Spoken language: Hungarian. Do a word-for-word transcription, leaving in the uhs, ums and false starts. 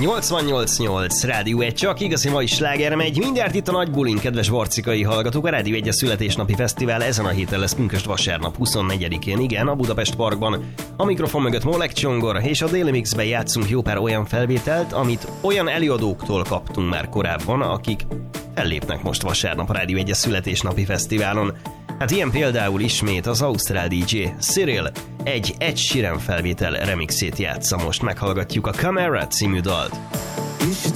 nyolcvannyolc nyolc Rádió egy, csak igazi mai sláger megy. Mindjárt itt a nagy bulin, kedves varcikai hallgatók. A Rádió egy a születésnapi fesztivál ezen a héten lesz pünkösd vasárnap huszonnegyedikén. Igen, a Budapest Parkban. A mikrofon mögött Molek Csongor, és a Daily Mixben játszunk jó pár olyan felvételt, amit olyan előadóktól kaptunk már korábban, akik fellépnek most vasárnap a Rádió egy a születésnapi fesztiválon. Hát ilyen például ismét az ausztrál dé dzsé Cyril egy Ed Sheeran felvétel remixét játsza most. Meghallgatjuk a Camera című dalt.